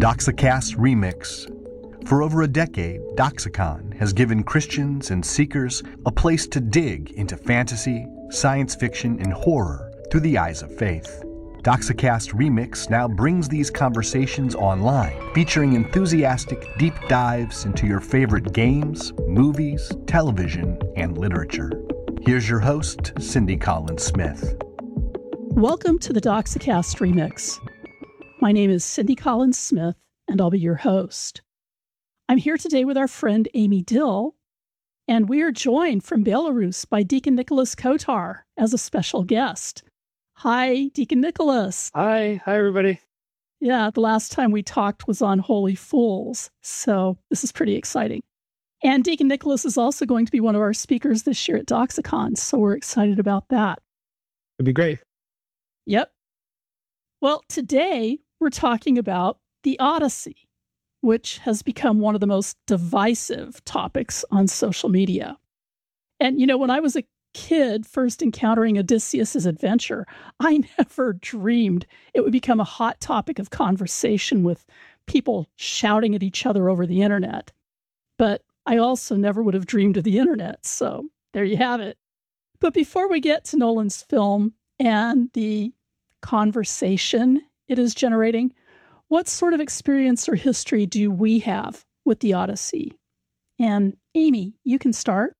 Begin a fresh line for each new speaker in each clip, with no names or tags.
Doxacast Remix. For over a decade, Doxicon has given Christians and seekers a place to dig into fantasy, science fiction, and horror through the eyes of faith. Doxacast Remix now brings these conversations online, featuring enthusiastic deep dives into your favorite games, movies, television, and literature. Here's your host, Cindy Collins Smith.
Welcome to the Doxacast Remix. My name is Cindy Collins Smith, and I'll be your host. I'm here today with our friend Amy Dill, and we are joined from Belarus by Deacon Nicholas Kotar as a special guest. Hi, Deacon Nicholas.
Hi everybody.
Yeah, the last time we talked was on Holy Fools, so this is pretty exciting. And Deacon Nicholas is also going to be one of our speakers this year at Doxicon, so we're excited about that.
It'd be great.
Yep. Well, today we're talking about the Odyssey, which has become one of the most divisive topics on social media. And, you know, when I was a kid first encountering Odysseus's adventure, I never dreamed it would become a hot topic of conversation with people shouting at each other over the internet. But I also never would have dreamed of the internet, so there you have it. But before we get to Nolan's film and the conversation it is generating, what sort of experience or history do we have with the Odyssey? And Amy, you can start.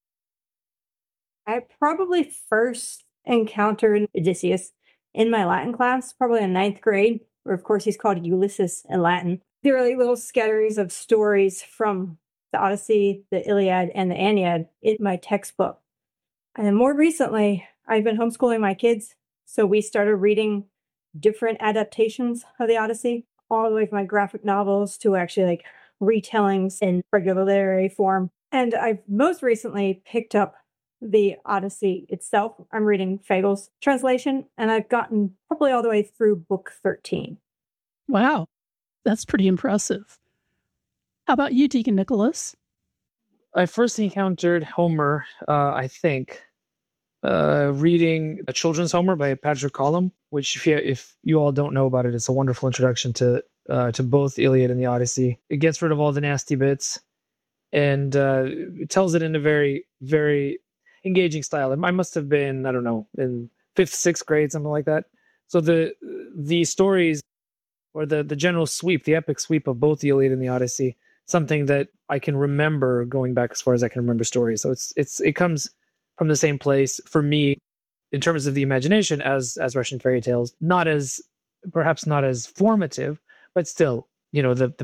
I probably first encountered Odysseus in my Latin class, probably in ninth grade, where of course he's called Ulysses in Latin. There are like little scatterings of stories from the Odyssey, the Iliad, and the Aeneid in my textbook. And then more recently, I've been homeschooling my kids, so we started reading different adaptations of the Odyssey, all the way from my graphic novels to actually like retellings in regular literary form. And I've most recently picked up the Odyssey itself. I'm reading Fagel's translation, and I've gotten probably all the way through book 13.
Wow, that's pretty impressive. How about you, Deacon Nicholas?
I first encountered Homer, I think, reading a children's Homer by Patrick Collum, which if you all don't know about it, it's a wonderful introduction to both Iliad and the Odyssey. It gets rid of all the nasty bits and it tells it in a very, very engaging style. I must have been, I don't know, in 5th, 6th grade, something like that. So the stories or the general sweep, the epic sweep of both the Iliad and the Odyssey, something that I can remember going back as far as I can remember stories. So it comes from the same place for me in terms of the imagination as Russian fairy tales, perhaps not as formative, but still, you know, the